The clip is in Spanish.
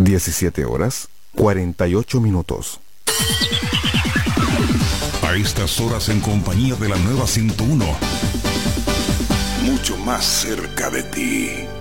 17:48. A estas horas en compañía de la nueva 101. Mucho más cerca de ti.